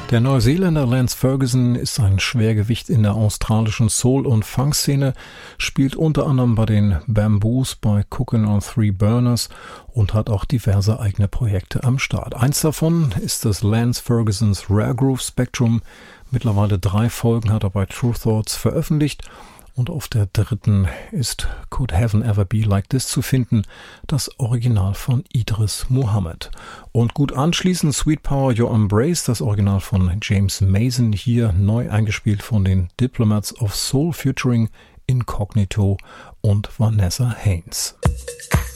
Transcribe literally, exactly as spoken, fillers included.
Der Neuseeländer Lance Ferguson ist ein Schwergewicht in der australischen Soul- und Funk-Szene, spielt unter anderem bei den Bamboos, bei Cookin' on Three Burners und hat auch diverse eigene Projekte am Start. Eins davon ist das Lance Fergusons Rare Groove Spectrum. Mittlerweile drei Folgen hat er bei True Thoughts veröffentlicht. Und auf der dritten ist Could Heaven Ever Be Like This zu finden, das Original von Idris Muhammad. Und gut anschließend Sweet Power Your Embrace, das Original von James Mason, hier neu eingespielt von den Diplomats of Soul featuring Incognito und Vanessa Haynes.